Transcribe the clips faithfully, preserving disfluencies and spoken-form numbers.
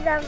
Madame.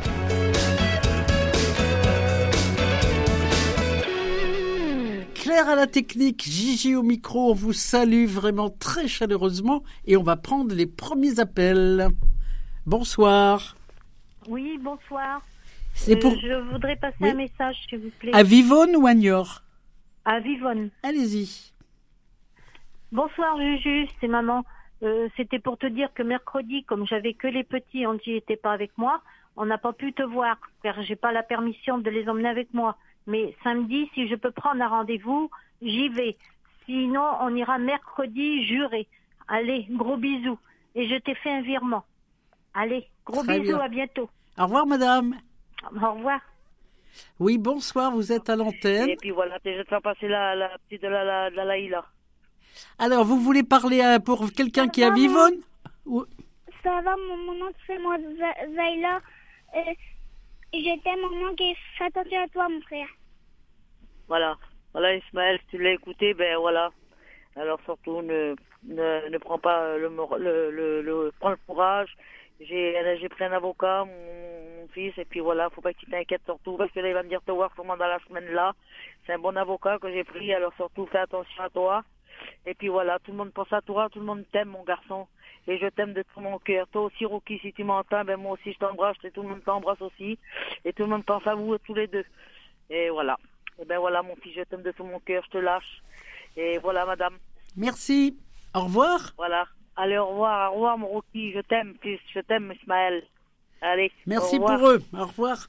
Claire à la technique, Gigi au micro, on vous salue vraiment très chaleureusement et on va prendre les premiers appels. Bonsoir. Oui, bonsoir. C'est pour... Euh, je voudrais passer oui. un message, s'il vous plaît. À Vivonne ou à Niort? À Vivonne. Allez-y. Bonsoir, Juju, c'est maman. Euh, c'était pour te dire que mercredi, comme j'avais que les petits, Angie n'était pas avec moi, on n'a pas pu te voir, car j'ai pas la permission de les emmener avec moi. Mais samedi, si je peux prendre un rendez-vous, j'y vais. Sinon, on ira mercredi, juré. Allez, gros bisous. Et je t'ai fait un virement. Allez, gros Très bisous, bien. à bientôt. Au revoir, madame. Au revoir. Oui, bonsoir, vous êtes à l'antenne. Et puis voilà, je vais te faire passer la, la petite de la, la, la Laïla. Alors, vous voulez parler à, pour quelqu'un qui est à Vivonne ou... Ça va, mon maman, c'est moi, Zaïla. Euh, je t'aime, maman, et fais attention à toi, mon frère. Voilà. Voilà, Ismaël, si tu l'as écouté, ben voilà. Alors surtout, ne, ne, ne prends pas le, le, le, le, prends le courage. J'ai, j'ai pris un avocat, mon, mon fils, et puis voilà, faut pas que tu t'inquiètes surtout, parce que là, il va me dire te voir sûrement dans la semaine là. C'est un bon avocat que j'ai pris, alors surtout, fais attention à toi. Et puis voilà, tout le monde pense à toi, tout le monde t'aime, mon garçon. Et je t'aime de tout mon cœur. Toi aussi, Rocky, si tu m'entends, ben moi aussi, je t'embrasse, et tout le monde t'embrasse aussi. Et tout le monde pense à vous, tous les deux. Et voilà. Et ben voilà, mon fils, je t'aime de tout mon cœur, je te lâche. Et voilà, madame. Merci. Au revoir. Voilà. Allez, au revoir, au revoir, mon Rocky, je t'aime, fils, je t'aime, Ismaël. Allez, merci au revoir. pour eux. Au revoir.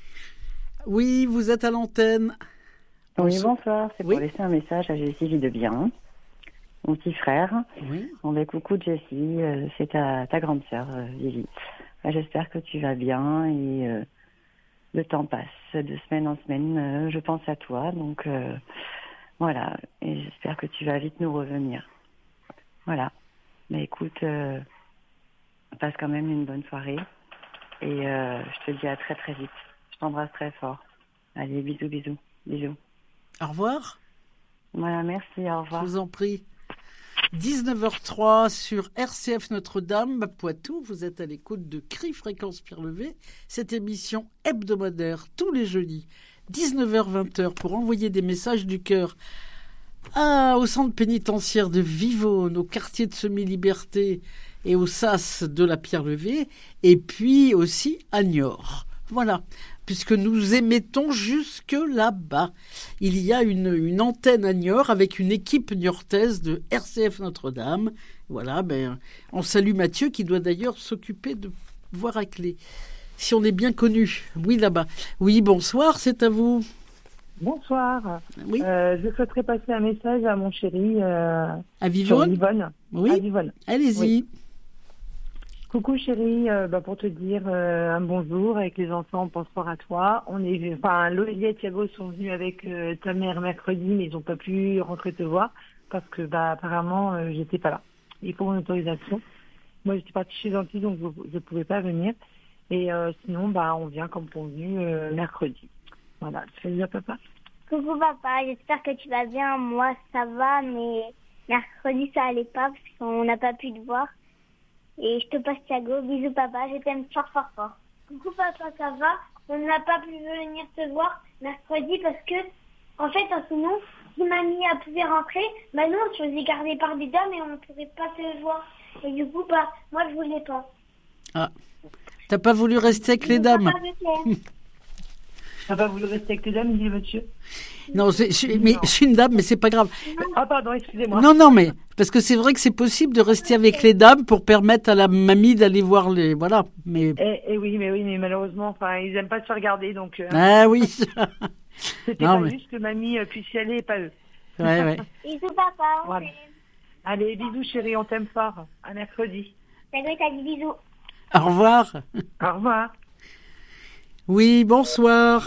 Oui, vous êtes à l'antenne. Oui, bonsoir. C'est oui. pour laisser un message à Jessie Videbien, mon petit frère. Oui. On va coucou de Jessie, euh, c'est ta, ta grande sœur, euh, Lily. Bah, j'espère que tu vas bien et euh, le temps passe. De semaine en semaine, euh, je pense à toi. Donc euh, voilà, et j'espère que tu vas vite nous revenir. Voilà. Mais écoute, euh, passe quand même une bonne soirée et euh, je te dis à très très vite. Je t'embrasse très fort. Allez, bisous, bisous, bisous. Au revoir. Voilà, merci, au revoir. Je vous en prie. dix-neuf heures trois sur R C F Notre-Dame, Poitou. Vous êtes à l'écoute de Cri Fréquence Pierre Levé. Cette émission hebdomadaire tous les jeudis, dix-neuf heures vingt pour envoyer des messages du cœur à, au centre pénitentiaire de Vivonne, au quartier de Semi-Liberté et au sas de la Pierre Levée, et puis aussi à Niort. Voilà, puisque nous émettons jusque là-bas. Il y a une, une antenne à Niort avec une équipe niortaise de R C F Notre-Dame. Voilà, ben, on salue Mathieu qui doit d'ailleurs s'occuper de voir avec les... Si on est bien connu. Oui, là-bas. Oui, bonsoir, c'est à vous. Bonsoir. Oui. Euh, je souhaiterais passer un message à mon chéri. Euh, à Vivonne. Vivonne. Oui. À Vivonne. Allez-y. Oui. Coucou chéri, euh, bah, pour te dire euh, un bonjour avec les enfants, on pense fort à toi. On est, enfin, Loélie et Thiago sont venus avec euh, ta mère mercredi, mais ils n'ont pas pu rentrer te voir parce que bah apparemment euh, j'étais pas là. Il faut mon autorisation. Moi j'étais partie chez Gentil, donc je ne pouvais pas venir. Et euh, sinon bah on vient comme convenu euh, mercredi. Voilà, tu fais bien papa. Coucou papa, j'espère que tu vas bien. Moi ça va, mais mercredi ça allait pas parce qu'on n'a pas pu te voir. Et je te passe Thiago. Bisous papa, je t'aime fort fort fort. Coucou papa, ça va? On n'a pas pu venir te voir mercredi parce que, en fait, sinon, si mamie a pu rentrer, bah nous on se faisait garder par des dames et on ne pourrait pas te voir. Et du coup, bah, moi je voulais pas. Ah, t'as pas voulu rester avec les dames? T'as pas voulu rester avec les dames, dit le monsieur? Non, c'est, je, mais, je suis une dame, mais c'est pas grave. Ah pardon, excusez-moi. Non, non, mais parce que c'est vrai que c'est possible de rester avec les dames pour permettre à la mamie d'aller voir les, voilà. Mais et, et oui, mais oui, mais malheureusement, enfin, ils aiment pas se faire regarder, donc. Euh, ah oui. C'était non, pas mais... juste que mamie euh, puisse y aller et pas eux. Ouais, ouais. Bisous papa. Voilà. Allez, bisous chérie, on t'aime fort. À mercredi. Salut, t'as dit bisous. Au revoir. Au revoir. Oui, bonsoir.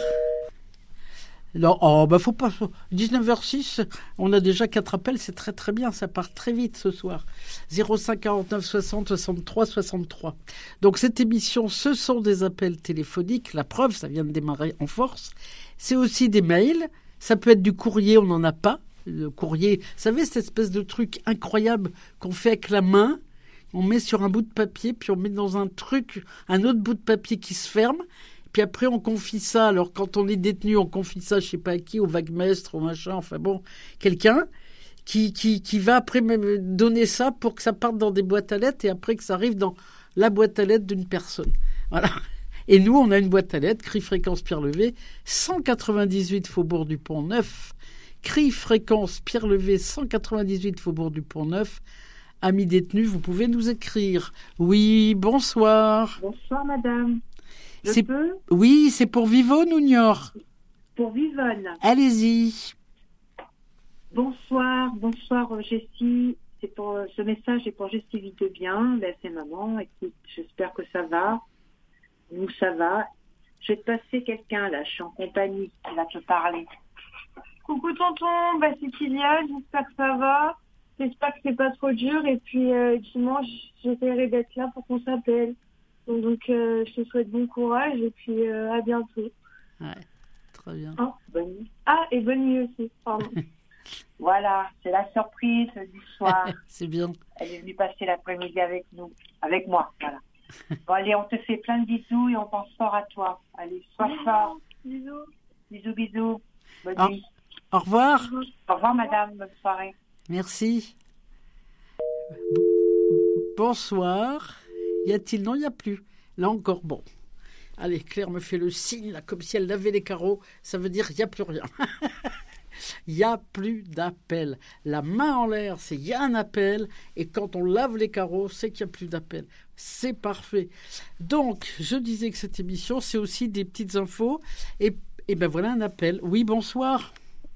Non, oh, bah faut pas. dix-neuf heures six, on a déjà quatre appels, c'est très très bien, ça part très vite ce soir. zéro cinq quarante-neuf soixante soixante-trois soixante-trois. Donc cette émission, ce sont des appels téléphoniques, la preuve, ça vient de démarrer en force. C'est aussi des mails, ça peut être du courrier, on n'en a pas. Le courrier, vous savez, cette espèce de truc incroyable qu'on fait avec la main, On met sur un bout de papier, puis on met dans un truc, un autre bout de papier qui se ferme. Puis après, on confie ça. Alors, quand on est détenu, on confie ça, je sais pas à qui, au vaguemestre, au machin, enfin bon, quelqu'un qui, qui, qui va après même donner ça pour que ça parte dans des boîtes à lettres et après que ça arrive dans la boîte à lettres d'une personne. Voilà. Et nous, on a une boîte à lettres, Cri Fréquence Pierre Levé, cent quatre-vingt-dix-huit Faubourg du Pont-Neuf. Cri Fréquence Pierre Levé, cent quatre-vingt-dix-huit Faubourg du Pont-Neuf. Amis détenus, vous pouvez nous écrire. Oui, bonsoir. Bonsoir, madame. Je c'est... peux Oui, c'est pour Vivonne ou Niort? Pour Vivonne. Allez-y. Bonsoir, bonsoir, Jessie. C'est pour, ce message est pour Jessie Vitebien. Ben, c'est maman. Écoute, j'espère que ça va. Nous, ça va. Je vais te passer quelqu'un, là. Je suis en compagnie. qui va te parler. Coucou tonton, bah, c'est Kylian. J'espère que ça va. J'espère que c'est pas trop dur. Et puis, euh, dimanche, j'essaierai d'être là pour qu'on s'appelle. Donc, donc euh, je te souhaite bon courage et puis euh, à bientôt. Ouais, très bien. Oh, bonne nuit. Ah, et bonne nuit aussi, pardon. Voilà, c'est la surprise du soir. C'est bien. Elle est venue passer l'après-midi avec nous, avec moi, voilà. Bon, allez, on te fait plein de bisous et on pense fort à toi. Allez, sois fort. Bisous. Bisous, bisous. Bonne Oh. nuit. Au revoir. Au revoir, madame. Bonne soirée. Merci. Bonsoir. Y a-t-il? Non, il n'y a plus. Là encore, bon. Allez, Claire me fait le signe, là, comme si elle lavait les carreaux. Ça veut dire il n'y a plus rien. Il n'y a plus d'appel. La main en l'air, c'est il y a un appel. Et quand on lave les carreaux, c'est qu'il n'y a plus d'appel. C'est parfait. Donc, je disais que cette émission, c'est aussi des petites infos. Et, et ben voilà un appel. Oui, bonsoir.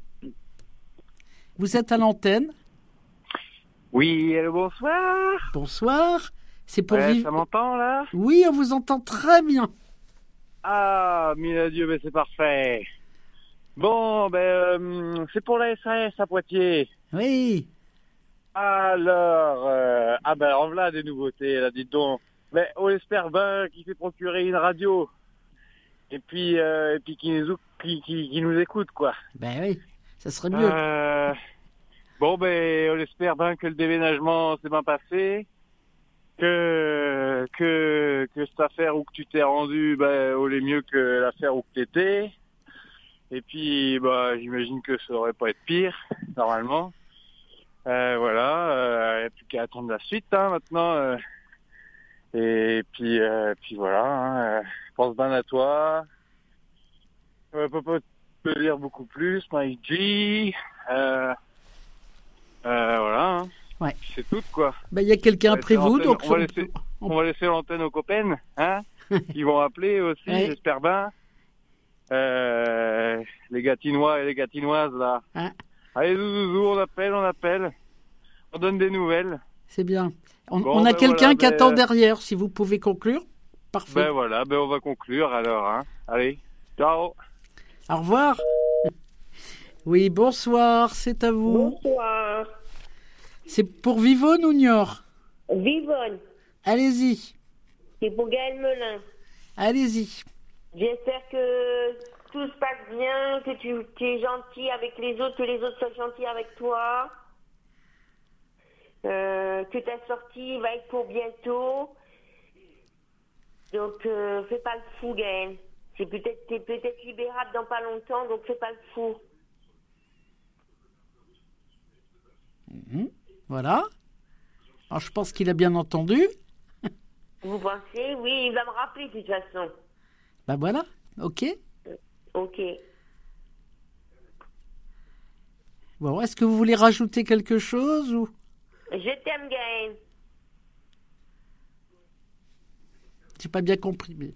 Vous êtes à l'antenne. Oui, allô, bonsoir. Bonsoir. C'est pour Ouais, vivre. ça m'entend, là? Oui, on vous entend très bien. Ah, mille adieux, mais c'est parfait. Bon, ben, euh, c'est pour la S A S à Poitiers. Oui. Alors, euh, ah ben, en voilà des nouveautés, là, dites donc. Mais on espère bien qu'il fait procurer une radio. Et puis, euh, et puis qui nous, qui, qui, qui nous écoute, quoi. Ben oui, ça serait mieux. Euh, bon, ben, on espère bien que le déménagement s'est bien passé. Que, que, que cette affaire où que tu t'es rendu, ben, au mieux que l'affaire où que t'étais. Et puis, bah, j'imagine que ça aurait pas été pire, normalement. Euh, voilà, euh, il n'y a plus qu'à attendre la suite, hein, maintenant. Euh, et puis, euh, puis voilà, hein, euh, je pense bien à toi. Je peux pas te dire beaucoup plus, Mike G. Euh, euh, voilà, hein. Ouais. C'est tout, quoi. Ben, il y a quelqu'un On va après laisser vous, l'antenne- donc on va laisser, on va laisser l'antenne aux copains, hein, qui vont appeler aussi, Ouais. j'espère bien. Euh, les Gatinois et les Gatinoises, là. Hein. Allez, zouzou, on appelle, on appelle. On donne des nouvelles. c'est bien. On, Bon, on a ben quelqu'un voilà, qui ben, attend euh, derrière, si vous pouvez conclure. Parfait. Ben voilà, ben on va conclure alors, hein. Allez, ciao. Au revoir. Oui, bonsoir, c'est à vous. Bonsoir. C'est pour Vivonne ou Niort? Vivonne, Allez-y, c'est pour Gaël Melin. allez-y. J'espère que tout se passe bien, que tu, tu es gentil avec les autres, que les autres soient gentils avec toi. Euh, que ta sortie va être pour bientôt. Donc, euh, fais pas le fou, Gaël. C'est peut-être, t'es peut-être libérable dans pas longtemps, donc fais pas le fou. Mhm. Voilà. Alors, je pense qu'il a bien entendu. Vous pensez? Oui, il va me rappeler de toute façon. Ben voilà, ok. Ok. Bon, est-ce que vous voulez rajouter quelque chose ou... Je t'aime, Gaël. J'ai pas bien compris, mais...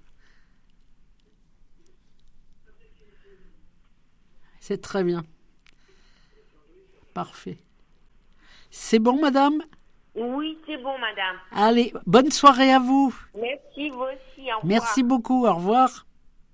C'est très bien. Parfait. C'est bon, madame? Oui, c'est bon, madame. Allez, bonne soirée à vous. Merci, vous aussi. Au revoir. Merci beaucoup, au revoir.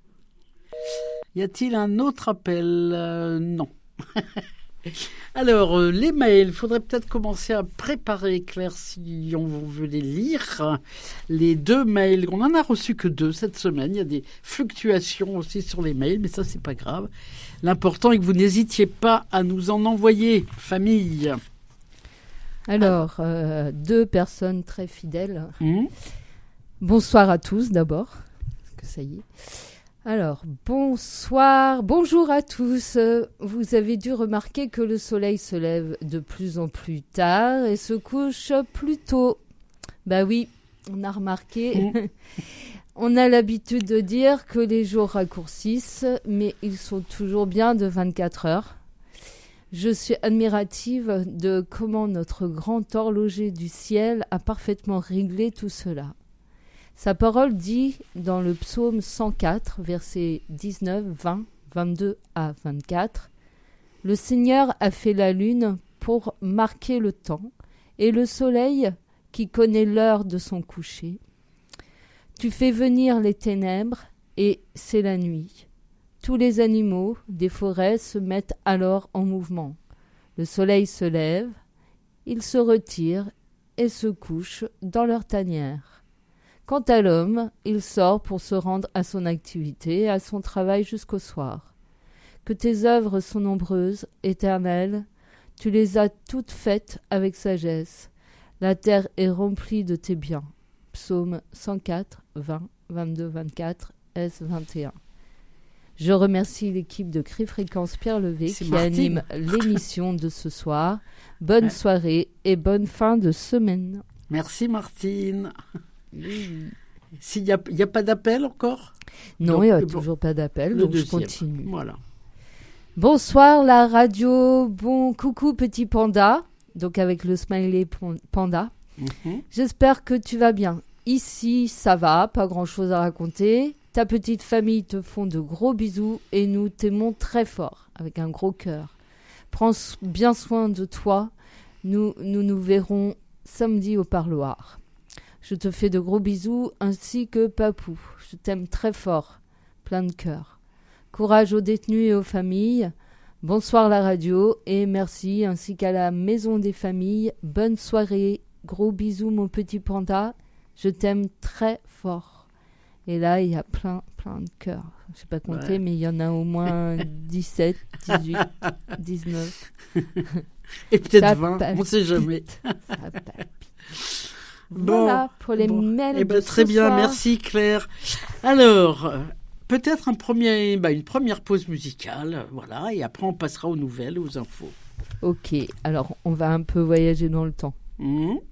Y a-t-il un autre appel? Euh, Non. Alors, euh, les mails, il faudrait peut-être commencer à préparer, Claire, si on veut les lire. Les deux mails, on n'en a reçu que deux cette semaine. Il y a des fluctuations aussi sur les mails, mais ça, c'est pas grave. L'important est que vous n'hésitiez pas à nous en envoyer, famille. Alors, euh, deux personnes très fidèles. Mmh. Bonsoir à tous d'abord, parce que ça y est. Alors, bonsoir, bonjour à tous. Euh, Vous avez dû remarquer que le soleil se lève de plus en plus tard et se couche plus tôt. Bah oui, on a remarqué. Mmh. On a l'habitude de dire que les jours raccourcissent, mais ils sont toujours bien de vingt-quatre heures. Je suis admirative de comment notre grand horloger du ciel a parfaitement réglé tout cela. Sa parole dit dans le psaume cent quatre, versets dix-neuf, vingt, vingt-deux à vingt-quatre, « Le Seigneur a fait la lune pour marquer le temps, et le soleil qui connaît l'heure de son coucher. Tu fais venir les ténèbres, et c'est la nuit. Tous les animaux des forêts se mettent alors en mouvement. Le soleil se lève, il se retire et se couche dans leur tanière. Quant à l'homme, il sort pour se rendre à son activité, à son travail jusqu'au soir. Que tes œuvres sont nombreuses, Éternel, tu les as toutes faites avec sagesse. La terre est remplie de tes biens. » Psaume cent quatre, vingt, vingt-deux, vingt-quatre, S vingt et un. Je remercie l'équipe de Cri Fréquence Pierre Levé C'est qui Martine. anime l'émission de ce soir. Bonne Ouais. soirée et bonne fin de semaine. Merci Martine. S'il n'y a, il y a pas d'appel encore? Non, Donc, il n'y a bon, toujours pas d'appel, le donc je deuxième. continue. Voilà. Bonsoir la radio, bon coucou petit panda, donc avec le smiley pon- panda. Mhm. J'espère que tu vas bien. Ici, ça va, pas grand-chose à raconter. Ta petite famille te font de gros bisous et nous t'aimons très fort, avec un gros cœur. Prends s- bien soin de toi. Nous, nous nous verrons samedi au parloir. Je te fais de gros bisous ainsi que Papou. Je t'aime très fort, plein de cœur. Courage aux détenus et aux familles. Bonsoir la radio et merci ainsi qu'à la maison des familles. Bonne soirée. Gros bisous mon petit panda. Je t'aime très fort. Et là, il y a plein, plein de cœurs. Je sais pas compter, Ouais. mais il y en a au moins dix-sept, dix-huit, dix-neuf. Et peut-être Ça vingt, on palpite, ne sait jamais. ça palpite. Bon, Voilà pour les bon. mails Eh ben, de très ce bien, soir. merci Claire. Alors, euh, peut-être un premier, bah, une première pause musicale, voilà, et après on passera aux nouvelles, aux infos. Ok, alors on va un peu voyager dans le temps. Mmh.